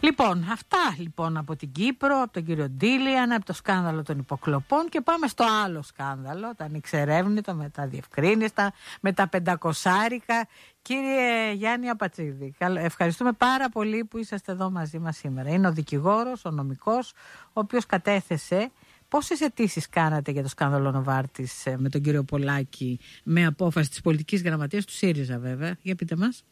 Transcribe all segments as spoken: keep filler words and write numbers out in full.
Λοιπόν, αυτά λοιπόν από την Κύπρο, από τον κύριο Ντίλιαν, από το σκάνδαλο των υποκλοπών και πάμε στο άλλο σκάνδαλο, τα ανεξερεύνητα, με τα διευκρίνηστα, με τα πεντακοσάρικα. Κύριε Γιάννη Απατσίδη, ευχαριστούμε πάρα πολύ που είσαστε εδώ μαζί μας σήμερα. Είναι ο δικηγόρος, ο νομικός, ο οποίος κατέθεσε. Πόσες αιτήσεις κάνατε για το σκάνδαλο Νοβάρτης με τον κύριο Πολάκη, με απόφαση της πολιτικής γραμματείας του ΣΥΡΙΖΑ βέβαια? Για πείτε μας.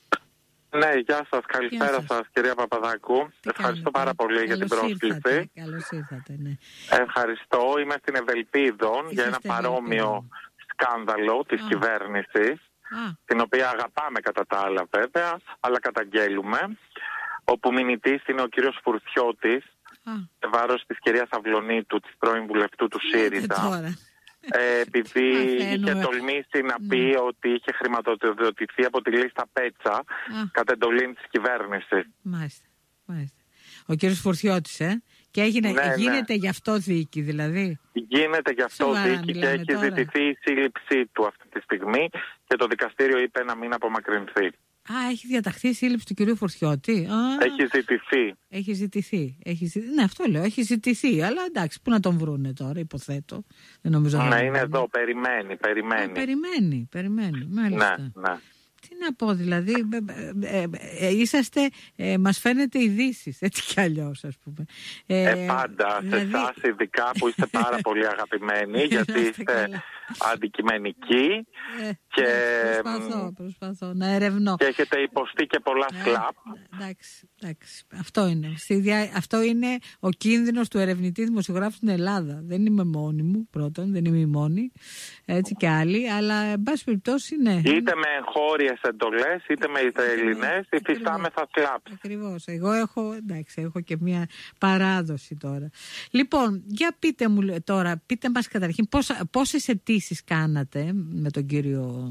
Ναι, γεια σας, καλησπέρα σας. σας κυρία Παπαδάκου. Τι Ευχαριστώ κάνετε. πάρα πολύ Καλώς για την πρόσκληση. Καλώς ήρθατε, ναι. Ευχαριστώ, είμαι στην Ευελπίδων για ένα παρόμοιο Ευελπίδων. σκάνδαλο της Α. κυβέρνησης, Α. την οποία αγαπάμε κατά τα άλλα βέβαια, αλλά καταγγέλουμε, όπου μηνυτής είναι ο κύριος Φουρτιώτης, σε βάρος της κυρίας Αυλωνίτου, της πρώην βουλευτού του ΣΥΡΙΖΑ, ε, επειδή είχε τολμήσει να πει ναι. ότι είχε χρηματοδοτηθεί από τη λίστα Πέτσα κατ' εντολή της κυβέρνησης. Μάλιστα, μάλιστα. Ο κύριος Φουρτιώτης, ε? Και έγινε, ναι, γίνεται ναι. γι' αυτό δίκη δηλαδή. Γίνεται γι' αυτό Σοβαρά δίκη και έχει τώρα. ζητηθεί η σύλληψή του αυτή τη στιγμή και το δικαστήριο είπε να μην απομακρυνθεί. Α, έχει διαταχθεί η σύλληψη του κυρίου Φουρτιώτη. Α, έχει ζητηθεί. Έχει ζητηθεί. Έχει ζητηθεί. Ναι, αυτό λέω. Έχει ζητηθεί. Αλλά εντάξει, πού να τον βρούνε τώρα, υποθέτω. Δεν νομίζω να είναι εδώ. Περιμένει, περιμένει. Α, περιμένει, περιμένει. Μάλιστα. Ναι, ναι. Τι να πω, δηλαδή, ε, ε, ε, είσαστε, ε, μας φαίνεται ειδήσεις, έτσι κι αλλιώς, ας πούμε. Ε, ε, πάντα, δηλαδή... σε εσάς ειδικά που είστε πάρα πολύ αγαπημένοι, γιατί είστε αντικειμενικοί ε, και... Προσπαθώ, προσπαθώ να ερευνώ. Και έχετε υποστεί και πολλά σλαπ. Ε, εντάξει, εντάξει, αυτό είναι. Διά, αυτό είναι ο κίνδυνος του ερευνητή δημοσιογράφου στην Ελλάδα. Δεν είμαι μόνη μου, πρώτον, δεν είμαι η μόνη, έτσι και άλλοι, αλλά, εν πάση περιπτώσει, ναι. Είτε με εγχώριες εντολές, είτε με Ισραηλινές, υφιστάμεθα σλαπ. Ακριβώς. Εγώ έχω, εντάξει, έχω και μια παράδοση τώρα. Λοιπόν, για πείτε μου τώρα, πείτε μας καταρχήν πόσα, πόσες αιτήσεις κάνατε με τον κύριο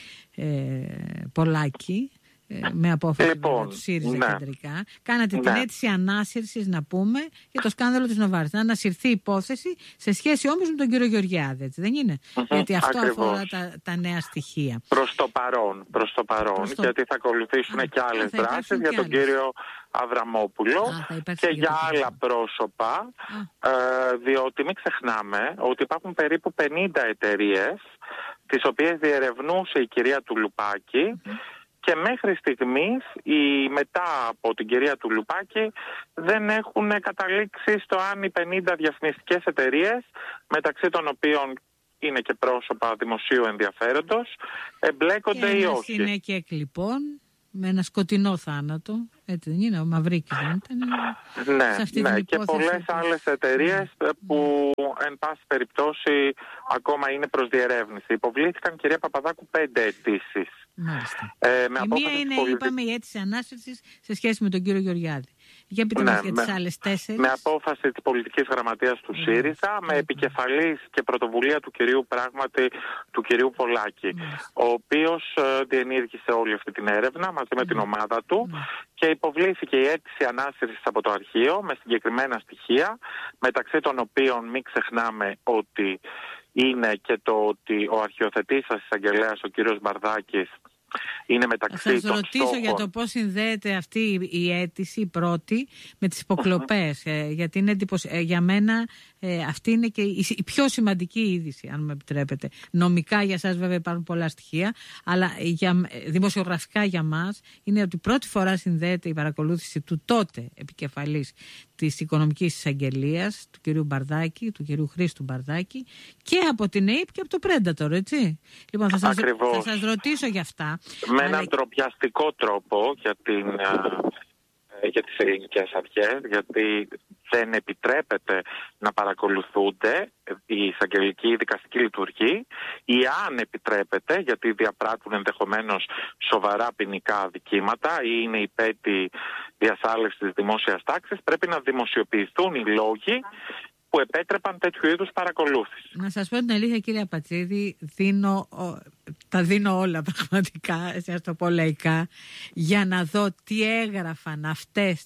ε, Πολάκη, ε, με απόφαση λοιπόν, του ΣΥΡΙΖΑ ναι. κεντρικά. Κάνατε ναι. την αίτηση ανάσυρσης, να πούμε, για το σκάνδαλο της Νοβάρτης. Να ανασυρθεί η υπόθεση σε σχέση όμως με τον κύριο Γεωργιάδη, έτσι δεν είναι? Mm-hmm, γιατί αυτό ακριβώς. αφορά τα, τα νέα στοιχεία. Προς το παρόν, προς το παρόν, προς το... γιατί θα ακολουθήσουν α, και άλλες δράσεις για τον άλλες. κύριο Αβραμόπουλο α, και για άλλα πρόσωπα, ε, διότι μην ξεχνάμε ότι υπάρχουν περίπου πενήντα εταιρείες τις οποίες διερευνούσε η κυρία Τουλουπάκη mm-hmm. και μέχρι στιγμής οι, μετά από την κυρία Τουλουπάκη δεν έχουν καταλήξει στο αν οι πενήντα διαφημιστικές εταιρείες, μεταξύ των οποίων είναι και πρόσωπα δημοσίου ενδιαφέροντος, εμπλέκονται ή όχι. Είναι και εκλειπών με ένα σκοτεινό θάνατο, έτσι δεν είναι, ο Μαυρίκης δεν ήταν? Ναι, ναι, και πολλές άλλες εταιρείες ναι. που εν πάση περιπτώσει ακόμα είναι προς διερεύνηση. Υποβλήθηκαν, κυρία Παπαδάκου, πέντε αιτήσεις. Μάλιστα. Ε, με η μία είναι, πολιτι... είπαμε, η αίτηση ανάσυρσης σε σχέση με τον κύριο Γεωργιάδη. Για πείτε ναι, μας για τις με, άλλες τέσσερις. Με απόφαση της πολιτικής γραμματείας του mm. ΣΥΡΙΖΑ, mm. με επικεφαλής και πρωτοβουλία του κυρίου πράγματι του κυρίου Πολάκη, mm. ο οποίος ε, διενήργησε όλη αυτή την έρευνα μαζί με mm. την ομάδα του mm. και υποβλήθηκε η αίτηση ανάσυρσης από το αρχείο με συγκεκριμένα στοιχεία, μεταξύ των οποίων μην ξεχνάμε ότι είναι και το ότι ο αρχιοθετής σας εισαγγελέας, ο κύριος Μπαρδάκης, είναι μεταξύ των στόχων. Θα σας ρωτήσω για το πώς συνδέεται αυτή η αίτηση, η πρώτη, με τις υποκλοπές. Uh-huh. Ε, γιατί είναι εντυπωσ... ε, για μένα ε, αυτή είναι και η, η πιο σημαντική είδηση, αν με επιτρέπετε. Νομικά για σας βέβαια υπάρχουν πολλά στοιχεία, αλλά για, δημοσιογραφικά για μας είναι ότι πρώτη φορά συνδέεται η παρακολούθηση του τότε επικεφαλής της Οικονομικής Εισαγγελίας, του κυρίου Μπαρδάκη, του κυρίου Χρήστου Μπαρδάκη, και από την ΕΕΠ και από το Πρέντατορ, έτσι. Λοιπόν, θα σας, θα σας ρωτήσω για αυτά. Με έναν ντροπιαστικό τρόπο για, την, για τις ελληνικές αρχές, γιατί δεν επιτρέπεται να παρακολουθούνται η εισαγγελική δικαστική λειτουργή, ή αν επιτρέπεται, γιατί διαπράττουν ενδεχομένως σοβαρά ποινικά αδικήματα ή είναι υπέτη διασάλευσης της δημόσιας τάξης, πρέπει να δημοσιοποιηθούν οι λόγοι που επέτρεπαν τέτοιου είδους παρακολούθηση. Να σας πω την αλήθεια, κύριε Απατσίδη, δίνω, τα δίνω όλα πραγματικά, ας το πω λαϊκά, για να δω τι έγραφαν αυτές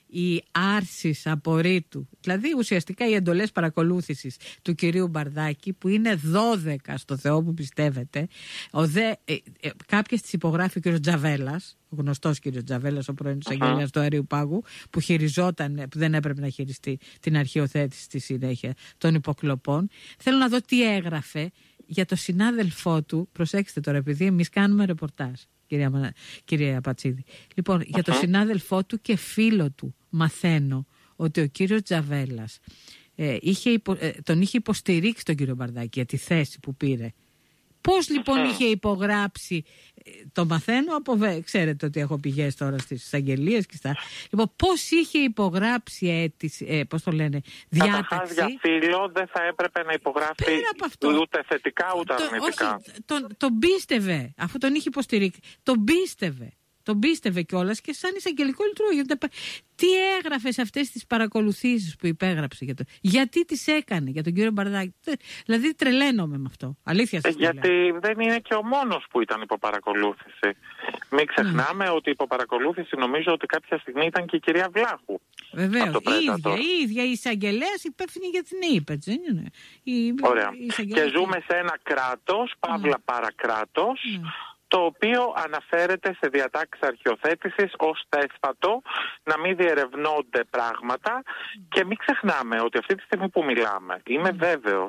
η άρσης απορρίτου, δηλαδή ουσιαστικά οι εντολές παρακολούθησης του κυρίου Μπαρδάκη, που είναι δώδεκα στο Θεό που πιστεύετε, ο δε, ε, ε, κάποιες τις υπογράφει ο κύριος Τζαβέλας, ο γνωστός κύριος Τζαβέλας, ο πρώην εισαγγελέας του Αερίου Πάγου, που χειριζόταν, που δεν έπρεπε να χειριστεί την αρχαιοθέτηση στη συνέχεια των υποκλοπών. Θέλω να δω τι έγραφε για το συνάδελφό του. Προσέξτε τώρα, επειδή εμείς κάνουμε ρεπορτάζ, κυρία, κυρία Πατσίδη. Λοιπόν, για το συνάδελφό του και φίλο του μαθαίνω ότι ο κύριος Τζαβέλας ε, είχε υπο, ε, τον είχε υποστηρίξει τον κύριο Μπαρδάκη για τη θέση που πήρε. Πώς λοιπόν είχε υπογράψει, το μαθαίνω από, ξέρετε ότι έχω πηγές τώρα στις εισαγγελίες και στα... Λοιπόν, πώς είχε υπογράψει αίτηση, ε, πώς το λένε, διάταξη. Καταρχάς για φίλο δεν θα έπρεπε να υπογράφει ούτε θετικά ούτε το, αρνητικά. Όχι, τον, τον πίστευε, αφού τον είχε υποστηρίξει, τον πίστευε. Τον πίστευε κιόλας και σαν εισαγγελικό λειτουργό. Τι έγραφε σε αυτές τις παρακολουθήσεις που υπέγραψε για το... Γιατί τις έκανε για τον κύριο Μπαρδάκη. Δηλαδή τρελαίνομαι με αυτό. Αλήθεια σας Γιατί λέω. δεν είναι και ο μόνος που ήταν υποπαρακολούθηση. Μην ξεχνάμε mm. ότι υποπαρακολούθηση νομίζω ότι κάποια στιγμή ήταν και η κυρία Βλάχου. Βεβαίως. Η ίδια, η ίδια η εισαγγελέας υπεύθυνη για την ύπετ. Ωραία. Και ζούμε σε ένα κράτος, παύλα mm. παρακράτος, mm. το οποίο αναφέρεται σε διατάξεις αρχαιοθέτησης ως θέσπατο να μην διερευνώνται πράγματα και μην ξεχνάμε ότι αυτή τη στιγμή που μιλάμε είμαι βέβαιος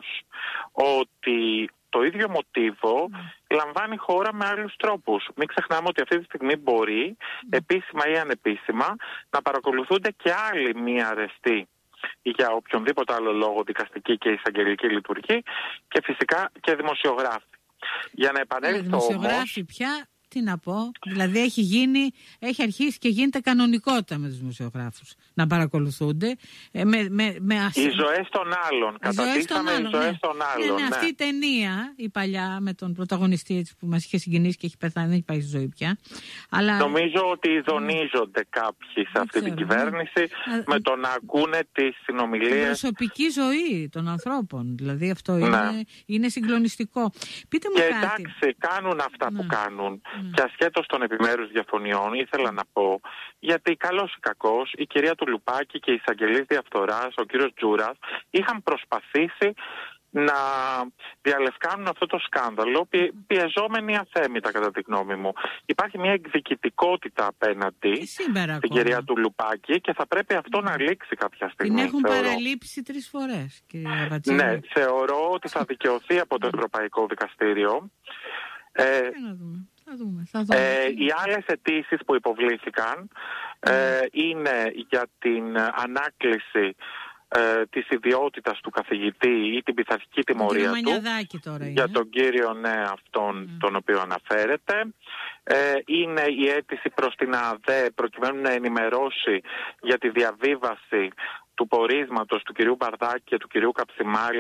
ότι το ίδιο μοτίβο λαμβάνει χώρα με άλλους τρόπους. Μην ξεχνάμε ότι αυτή τη στιγμή μπορεί επίσημα ή ανεπίσημα να παρακολουθούνται και άλλοι μία αρεστοί ή για οποιονδήποτε άλλο λόγο δικαστική και εισαγγελική λειτουργή και φυσικά και δημοσιογράφοι. Για να επανέλθω δημοσιογράφοι όμως, πια, τι να πω, δηλαδή έχει γίνει, έχει αρχίσει και γίνεται κανονικότητα με τους δημοσιογράφους να παρακολουθούνται ε, με, με, με ασ... οι ζωές των άλλων, κατατίσαμε οι ζωές ναι. των άλλων. Ναι, ναι, αυτή η ταινία, η παλιά με τον πρωταγωνιστή έτσι, που μας είχε συγκινήσει και έχει πεθάνει, δεν υπάρχει ζωή πια. Αλλά... Νομίζω ότι ειδονίζονται κάποιοι σε αυτή την κυβέρνηση ναι. με το να ακούνε τις συνομιλίες. Την προσωπική ζωή των ανθρώπων, δηλαδή αυτό ναι. είναι, είναι συγκλονιστικό. Πείτε μου και κάτι. εντάξει, κάνουν αυτά ναι. που κάνουν ναι. και ασχέτως των επιμέρους διαφωνιών ήθελα να πω, γιατί καλός ή κακός η κυρία του Λουπάκη και η εισαγγελής διαφθοράς, ο κύριος Τζούρας, είχαν προσπαθήσει να διαλευκάνουν αυτό το σκάνδαλο πι, πιεζόμενοι αθέμητα κατά τη γνώμη μου. Υπάρχει μια εκδικητικότητα απέναντι στην κυρία του Λουπάκη και θα πρέπει αυτό να λήξει κάποια στιγμή. Την έχουν θεωρώ. παραλείψει τρεις φορές, κυρία Βατσίδη. Ναι, θεωρώ ότι θα δικαιωθεί από το Ευρωπαϊκό Δικαστήριο. Ε, να δούμε. Θα δούμε, θα δούμε. Ε, οι άλλες αιτήσεις που υποβλήθηκαν ε, είναι για την ανάκληση ε, της ιδιότητας του καθηγητή ή την πειθαρχική τιμωρία του τώρα είναι. για τον κύριο ναι αυτόν mm. τον οποίο αναφέρεται. Ε, είναι η αίτηση προς την ΑΔΕ προκειμένου να ενημερώσει για τη διαβίβαση του πορίσματος του κυρίου Μπαρδάκη και του κυρίου Καψιμάρη